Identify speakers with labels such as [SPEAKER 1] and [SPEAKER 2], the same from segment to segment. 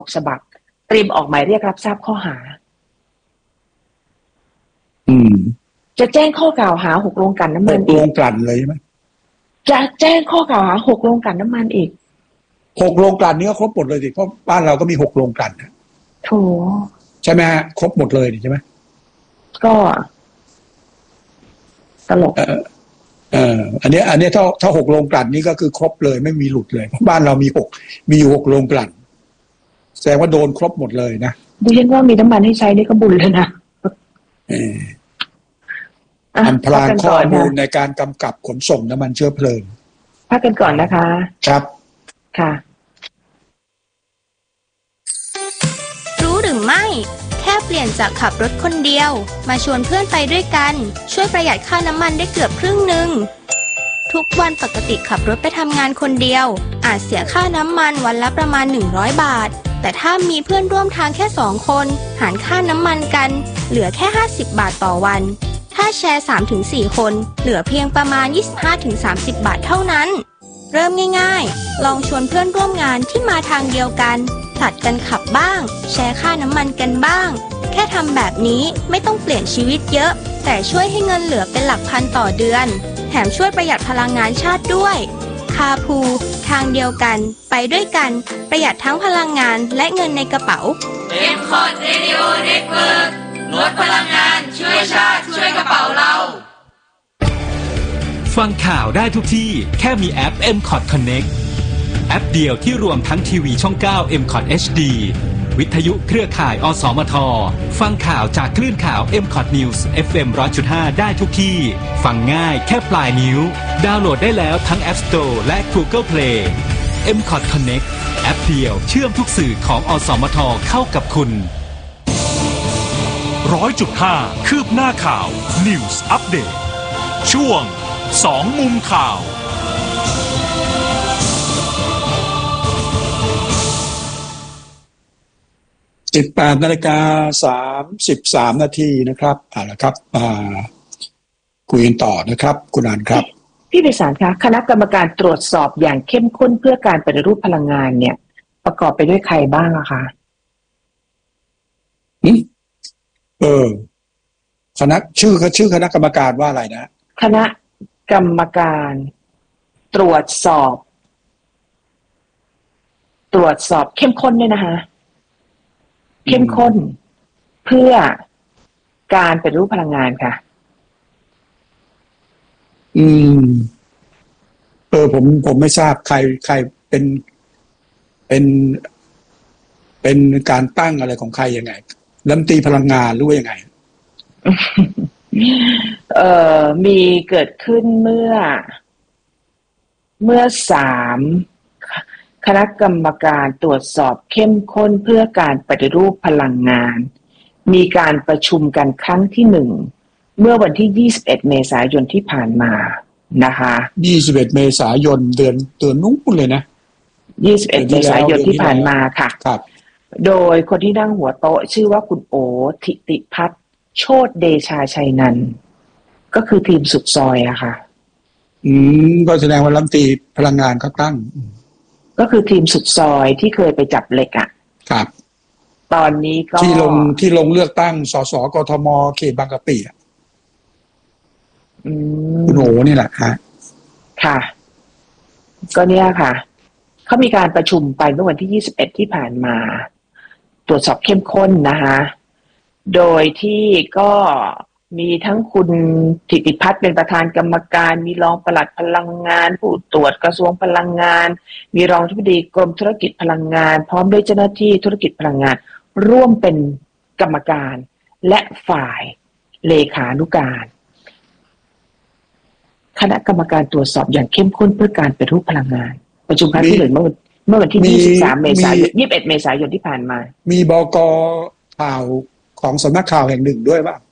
[SPEAKER 1] ฉบับเตรียมออกหมายเรียกรับทราบข้อหาจะแจ้งข้อกล่าวหา6โรงกลั่นน้ำมัน
[SPEAKER 2] 6โรงกลั่นเลยใช่ไหม
[SPEAKER 1] จะแจ้งข้อกล่าวหา6โรงกลั่นน้ำมันอีก
[SPEAKER 2] 6โรงกลั่นนี้ก็ครบหมดเลยสิเพราะบ้านเราก็มี6โรงกลั่น
[SPEAKER 1] โถ
[SPEAKER 2] ใช่ไหมฮะครบหมดเลยใช่ไหม
[SPEAKER 1] ก็ตลก
[SPEAKER 2] อันนี้ถ้า6โรงกลั่นนี้ก็คือครบเลยไม่มีหลุดเลยเพราะบ้านเรามีอยู่6โรงกลั่นแสดงว่าโดนครบหมดเลยนะ
[SPEAKER 1] ดิฉันว่ามีน้ำมันให้ใช้นี่ก็บุญแล้วนะ
[SPEAKER 2] มันพลางข้อมูลในการกำกับขนส่งน้ำมันเชื้อเพลิง
[SPEAKER 1] พักกันก่อนนะคะ
[SPEAKER 2] ครับ
[SPEAKER 1] ค่ะ
[SPEAKER 3] รู้หรือไม่แค่เปลี่ยนจากขับรถคนเดียวมาชวนเพื่อนไปด้วยกันช่วยประหยัดค่าน้ำมันได้เกือบครึ่งหนึ่งทุกวันปกติขับรถไปทำงานคนเดียวอาจเสียค่าน้ำมันวันละประมาณ100 บาทแต่ถ้ามีเพื่อนร่วมทางแค่2คนหารค่าน้ำมันกันเหลือแค่50 บาทต่อวันถ้าแชร์ 3-4 คนเหลือเพียงประมาณ 25-30 บาทเท่านั้นเริ่มง่ายๆลองชวนเพื่อนร่วมงานที่มาทางเดียวกันผลัดกันขับบ้างแชร์ค่าน้ำมันกันบ้างแค่ทำแบบนี้ไม่ต้องเปลี่ยนชีวิตเยอะแต่ช่วยให้เงินเหลือเป็นหลักพันต่อเดือนแถมช่วยประหยัดพลังงานชาติด้วยคาพูทางเดียวกันไปด้วยกันประหยัดทั้งพลังงานและเงินในกระเป๋า
[SPEAKER 4] M-Cot Radio Network ลดพลังงานช่วยชาติช่วยกระเป๋าเรา
[SPEAKER 5] ฟังข่าวได้ทุกที่แค่มีแอป M-Cot Connect แอปเดียวที่รวมทั้งทีวีช่อง 9 M-Cot HD วิทยุเครือข่ายอสมทฟังข่าวจากคลื่นข่าว M-Cot News FM 100.5 ได้ทุกที่ฟังง่ายแค่ปลายนิ้วดาวน์โหลดได้แล้วทั้ง App Store และ Google Play M-Cot Connect แอปเดียวเชื่อมทุกสื่อของอสมทเข้ากับคุณ
[SPEAKER 6] 100.5 คืบหน้าข่าว News Update ช่วง2มุมข่าว
[SPEAKER 2] 18:33 นาทีนะครับละครับคุยกันต่อนะครับคุณอันครับ
[SPEAKER 1] พี่ไพศาลคะคณะกรรมการตรวจสอบอย่างเข้มข้นเพื่อการปฏิรูปพลังงานเนี่ยประกอบไปด้วยใครบ้างอะคะ
[SPEAKER 2] คณะชื่อคณะกรรมการว่าอะไรนะ
[SPEAKER 1] คณะกรรมการตรวจสอบเข้มข้นเนี่ยนะคะเข้มข้นเพื่อการปฏิรูปพลังงานค่ะ
[SPEAKER 2] ผมไม่ทราบใครเป็นการตั้งอะไรของใครยังไงรัฐมนตรีพลังงานหรือว่ายังไง
[SPEAKER 1] มีเกิดขึ้นเมื่อ3คณะกรรมการตรวจสอบเข้มข้นเพื่อการปฏิรูปพลังงานมีการประชุมกันครั้งที่1เมื่อวันที่21เมษายนที่ผ่านมานะคะ
[SPEAKER 2] 21เมษายนเดือนนู้นเลยนะ
[SPEAKER 1] 21เมษายนที่ผ่านมาค่ะ
[SPEAKER 2] ครับ
[SPEAKER 1] โดยคนที่นั่งหัวโต๊ะชื่อว่าคุณโอธิติพัฒน์โชติเดชาชัยนันท์ก็คือทีมสุดซอยอะค่ะ
[SPEAKER 2] ก็แสดงว่ารัฐมนตรีพลังงานเขาตั้ง
[SPEAKER 1] ก็คือทีมสุดซอยที่เคยไปจับเหล็กอะ
[SPEAKER 2] ครับ
[SPEAKER 1] ตอนนี้ก็
[SPEAKER 2] ที่ลงเลือกตั้งสสกทมเขตบางกะปิคุณโอนี่แหละ
[SPEAKER 1] ค่ะก็เนี่ยค่ะเขามีการประชุมไปเมื่อวันที่21ที่ผ่านมาตรวจสอบเข้มข้นนะคะโดยที่ก็มีทั้งคุณธิติพัฒน์เป็นประธานกรรมการมีรองปลัดพลังงานผู้ตรวจกระทรวงพลังงานมีรองอธิบดีกรมธุรกิจพลังงานพร้อมด้วยเจ้าหน้าที่ธุรกิจพลังงานร่วมเป็นกรรมการและฝ่ายเลขานุการคณะกรรมการตรวจสอบอย่างเข้มข้นเพื่อการปฏิรูปพลังงานประชุมครั้งที่1เมื่อวันที่23เมษายน21เมษายนที่ผ่านมา
[SPEAKER 2] มีบก.ข่าวของสำนักข่าวแห่งหนึ่งด้วยป่ะ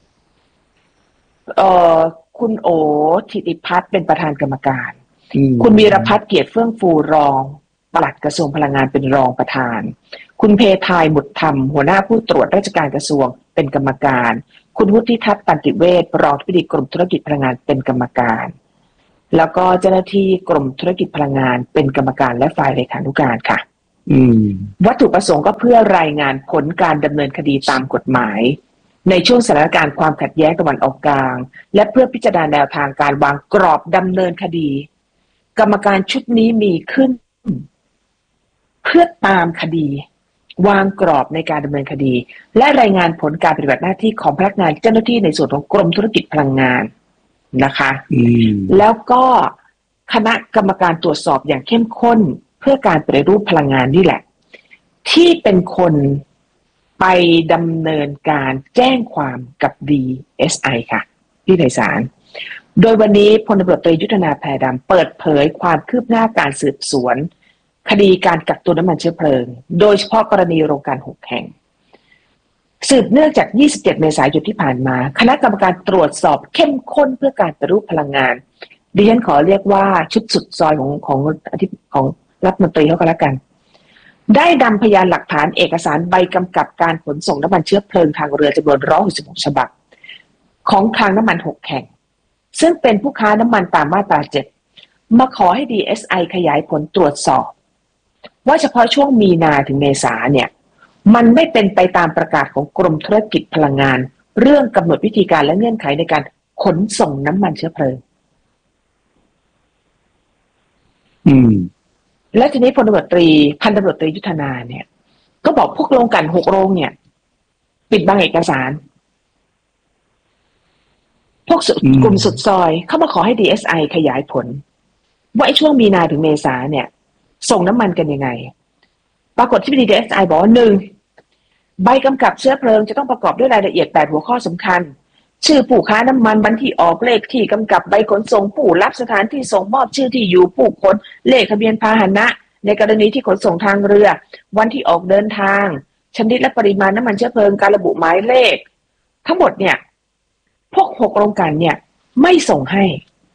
[SPEAKER 1] คุณโอธิติพัฒน์เป็นประธานกรรมการคุณวีรพัฒน์เกียรติเฟื่องฟูรองปลัดกระทรวงพลังงานเป็นรองประธานคุณเพทายหมุดธรรมหัวหน้าผู้ตรวจราชการกระทรวงเป็นกรรมการคุณวุฒิทัศน์ตันติเวชรองอธิบดีกรมธุรกิจพลังงานเป็นกรรมการแล้วก็เจ้าหน้าที่กรมธุรกิจพลังงานเป็นกรรมการและฝ่ายเลขานุการค่ะวัตถุประสงค์ก็เพื่อรายงานผลการดำเนินคดีตามกฎหมายในช่วงสถานการณ์ความขัดแย้งตะวันออกกลางและเพื่อพิจารณาแนวทางการวางกรอบดำเนินคดีกรรมการชุดนี้มีขึ้นเพื่อตามคดีวางกรอบในการดำเนินคดีและรายงานผลการปฏิบัติหน้าที่ของพนักงานเจ้าหน้าที่ในส่วนของกรมธุรกิจพลังงานนะคะแล้วก็คณะกรรมการตรวจสอบอย่างเข้มข้นเพื่อการปฏิรูปพลังงานนี่แหละที่เป็นคนไปดำเนินการแจ้งความกับ DSI ค่ะพี่ไพศาลโดยวันนี้พลตำรวจตรียุทธนาแพรดำเปิดเผยความคืบหน้าการสืบสวนคดีการกักตุนน้ำมันเชื้อเพลิงโดยเฉพาะกรณีโรงกลั่น6 แห่งสืบเนื่องจาก27 เมษายนที่ผ่านมาคณะกรรมการตรวจสอบเข้มข้นเพื่อการปฏิรูปพลังงานดิฉันขอเรียกว่าชุดสุดซอยของรัฐมนตรีเขาก็แล้วกันได้นำพยานหลักฐานเอกสารใบกำกับการขนส่งน้ำมันเชื้อเพลิงทางเรือจำนวน166 ฉบับของคลังน้ำมัน6 แห่งซึ่งเป็นผู้ค้าน้ำมันตามมาตรา 7มาขอให้ DSI ขยายผลตรวจสอบว่าเฉพาะช่วงมีนาถึงเมษาเนี่ยมันไม่เป็นไปตามประกาศของกรมธุรกิจพลังงานเรื่องกำหนดวิธีการและเงื่อนไขในการขนส่งน้ำมันเชื้อเพลิงและทีนี้พันตำรวจตรียุทธนาเนี่ยก็บอกพวกโรงกลั่น6 โรงเนี่ยปิดบังเอกสารพวกกลุ่มสุดซอยเข้ามาขอให้ DSI ขยายผลว่าไอ้ช่วงมีนาถึงเมษาเนี่ยส่งน้ำมันกันยังไงปรากฏที่ DSI บอกว่า 1. ใบกำกับเชื้อเพลิงจะต้องประกอบด้วยรายละเอียด8 หัวข้อสำคัญชื่อผู้ค้าน้ำมันวันที่ออกเลขที่กำกับใบขนส่งผู้รับสถานที่ส่งมอบชื่อที่อยู่ผู้ขนเลขทะเบียนพาหนะในกรณีที่ขนส่งทางเรือวันที่ออกเดินทางชนิดและปริมาณน้ำมันเชื้อเพลิงการระบุหมายเลขทั้งหมดเนี่ยพวก6 โรงกลั่นเนี่ยไม่ส่งให้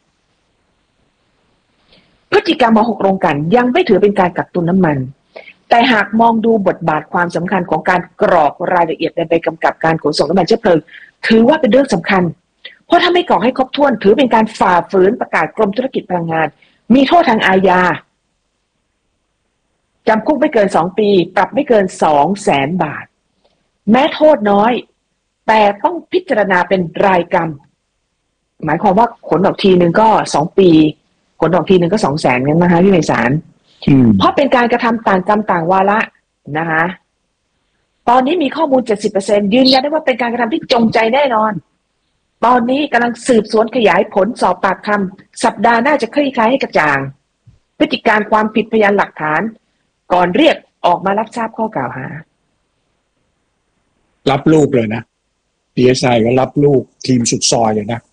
[SPEAKER 1] พฤติกรรมของ6 โรงกลั่นยังไม่ถือเป็นการกักตุนน้ำมันแต่หากมองดูบทบาทความสำคัญของการกรอกรายละเอียดในใบกำกับการขนส่งน้ำมันเชื้อเพลิงถือว่าเป็นเรื่องสำคัญเพราะถ้าไม่กรอกให้ครบถ้วนถือเป็นการฝ่าฝืนประกาศกรมธุรกิจพลังงานมีโทษทางอาญาจำคุกไม่เกิน2 ปีปรับไม่เกิน 200,000 บาทแม้โทษน้อยแต่ต้องพิจารณาเป็นรายกรรมหมายความว่าขนออกทีนึงก็2 ปีขนออกทีนึงก็ 200,000 งั้นนะคะพี่ไพศาลเพราะเป็นการกระทำต่างกรรมต่างวาระนะคะตอนนี้มีข้อมูล 70% ยืนยันได้ว่าเป็นการกระทำที่จงใจแน่นอนตอนนี้กำลังสืบสวนขยายผลสอบปากคำสัปดาห์หน้าจะคลี่คลายให้กระจ่างพฤติการความผิดพยานหลักฐานก่อนเรียกออกมารับทราบข้อกล่าวหา
[SPEAKER 2] รับลูกเลยนะ DSI ก็รับลูกทีมสุดซอยเลยนะ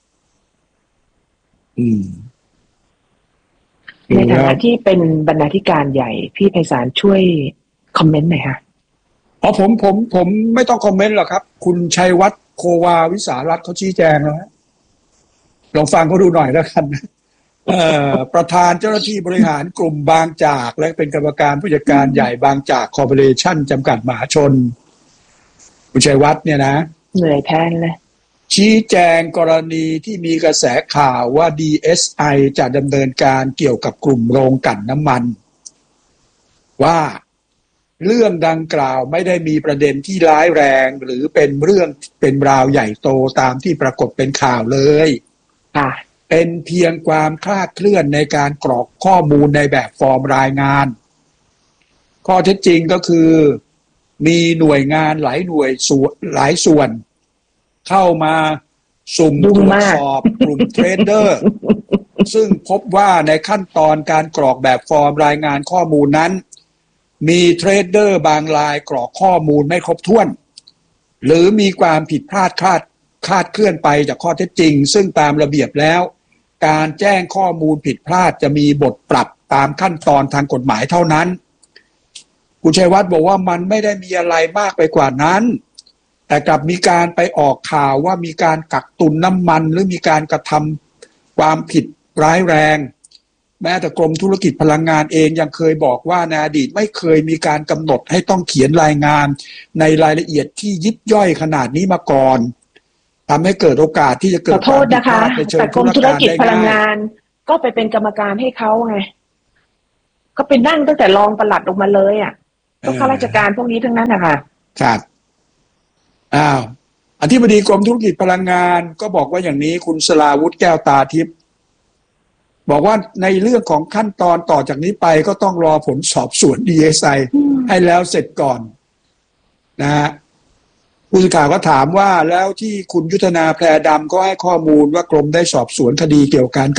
[SPEAKER 1] ในฐานะที่เป็นบรรณาธิการใหญ่พี่ไพศาลช่วยคอมเมนต์หน่อยค่ะ
[SPEAKER 2] ผมไม่ต้องคอมเมนต์หรอกครับคุณชัยวัฒน์โควาวิสารัตน์เขาชี้แจงแล้วลองฟังเขาดูหน่อยแล้วกันประธานเจ้าหน้าที่บริหารกลุ่มบางจากและเป็นกรรมการผู้จัดการใหญ่บางจากคอร์ปอเรชั่นจำกัดมหาชนคุณชัยวัฒน์เนี่ยนะ
[SPEAKER 1] เหนื่อยแทนเลย
[SPEAKER 2] ชี้แจงกรณีที่มีกระแสข่าวว่า DSI จะดำเนินการเกี่ยวกับกลุ่มโรงกลั่นน้ำมันว่าเรื่องดังกล่าวไม่ได้มีประเด็นที่ร้ายแรงหรือเป็นเรื่องเป็นราวใหญ่โตตามที่ปรากฏเป็นข่าวเลยเป็นเพียงความคลาดเคลื่อนในการกรอกข้อมูลในแบบฟอร์มรายงานข้อเท็จจริงก็คือมีหน่วยงานหลายส่วนเข้ามาสุ่มตรวจสอบกลุ่มเทรดเดอร์ซึ่งพบว่าในขั้นตอนการกรอกแบบฟอร์มรายงานข้อมูลนั้นมีเทรดเดอร์บางรายกรอกข้อมูลไม่ครบถ้วนหรือมีความผิดพลาดคลาดเคลื่อนไปจากข้อเท็จจริงซึ่งตามระเบียบแล้วการแจ้งข้อมูลผิดพลาดจะมีบทปรับตามขั้นตอนทางกฎหมายเท่านั้นคุณชัยวัฒน์บอกว่ามันไม่ได้มีอะไรมากไปกว่านั้นแต่กลับมีการไปออกข่าวว่ามีการกักตุนน้ำมันหรือมีการกระทำความผิดร้ายแรงแม้แต่กรมธุรกิจพลังงานเองยังเคยบอกว่าในอดีตไม่เคยมีการกำหนดให้ต้องเขียนรายงานในรายละเอียดที่ยิบย่อยขนาดนี้มาก่อนทำให้เกิดโอกาสที่จะเกิด
[SPEAKER 1] ความผิดพลาดในเชิงธุรกิจพลังงานก็ไปเป็นกรรมการให้เขาไงก็ไปนั่งตั้งแต่รองปลัดลงมาเลยอ่ะก็ข้าราชการพวกนี้ทั้งนั้นนะคะ
[SPEAKER 2] ครับอธิบดีกรมธุรกิจพลังงานก็บอกว่าอย่างนี้คุณสราวุฒิแก้วตาทิพย์บอกว่าในเรื่องของขั้นตอนต่อจากนี้ไปก็ต้องรอผลสอบสวน DSI ให้แล้วเสร็จก่อนนะฮะผู้สื่อข่าวก็ถามว่าแล้วที่คุณยุทธนาแพรดำก็ให้ข้อมูลว่ากรมได้สอบสวนคดีเกี่ยวกับการ